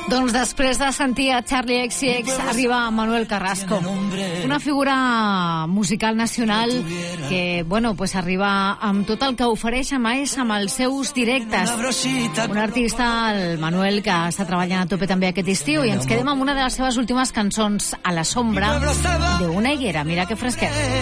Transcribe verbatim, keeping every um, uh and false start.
Doncs després de sentir a Charlie X C X arriba Manuel Carrasco, una figura musical nacional que, bueno, pues arriba amb tot el que ofereix a més amb els seus directes. Un artista, el Manuel, que està treballant a tope també aquest estiu, i ens quedem amb una de les seves últimes cançons, A la sombra de una higuera. Mira que fresquet.